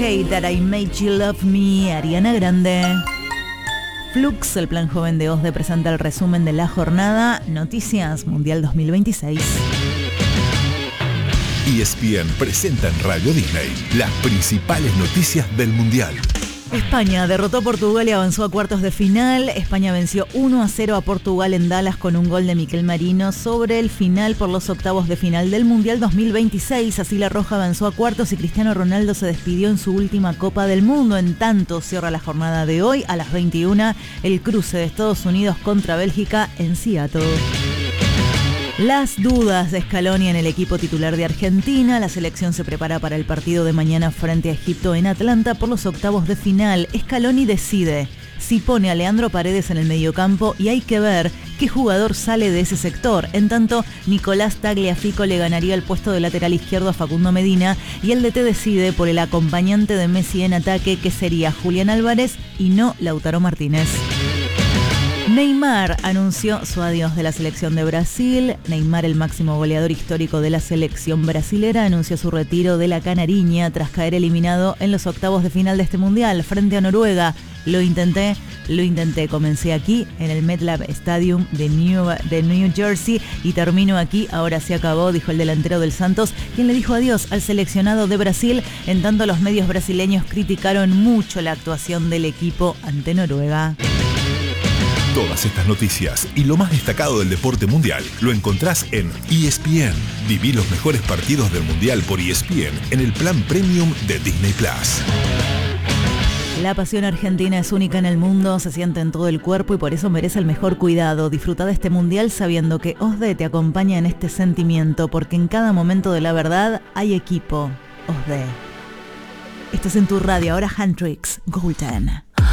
Hate That I Made You Love Me, Ariana Grande. Flux, el plan joven de OSDE, presenta el resumen de la jornada. Noticias Mundial 2026. ESPN presenta en Radio Disney las principales noticias del Mundial. España derrotó a Portugal y avanzó a cuartos de final. España venció 1-0 a Portugal en Dallas con un gol de Miquel Merino sobre el final por los octavos de final del Mundial 2026. Así la Roja avanzó a cuartos y Cristiano Ronaldo se despidió en su última Copa del Mundo. En tanto, cierra la jornada de hoy a las 21 el cruce de Estados Unidos contra Bélgica en Seattle. Las dudas de Scaloni en el equipo titular de Argentina. La selección se prepara para el partido de mañana frente a Egipto en Atlanta por los octavos de final. Scaloni decide si pone a Leandro Paredes en el mediocampo y hay que ver qué jugador sale de ese sector. En tanto, Nicolás Tagliafico le ganaría el puesto de lateral izquierdo a Facundo Medina y el DT decide por el acompañante de Messi en ataque, que sería Julián Álvarez y no Lautaro Martínez. Neymar anunció su adiós de la selección de Brasil. Neymar, el máximo goleador histórico de la selección brasilera, anunció su retiro de la canariña tras caer eliminado en los octavos de final de este mundial frente a Noruega. Lo intenté, comencé aquí en el MetLife Stadium de New Jersey y termino aquí, ahora se acabó, dijo el delantero del Santos, quien le dijo adiós al seleccionado de Brasil. En tanto, los medios brasileños criticaron mucho la actuación del equipo ante Noruega. Todas estas noticias y lo más destacado del deporte mundial lo encontrás en ESPN. Viví los mejores partidos del mundial por ESPN en el plan premium de Disney Plus. La pasión argentina es única en el mundo, se siente en todo el cuerpo y por eso merece el mejor cuidado. Disfruta de este mundial sabiendo que OSDE te acompaña en este sentimiento, porque en cada momento de la verdad hay equipo. OSDE. Estás en tu radio, ahora Handtrix Golden.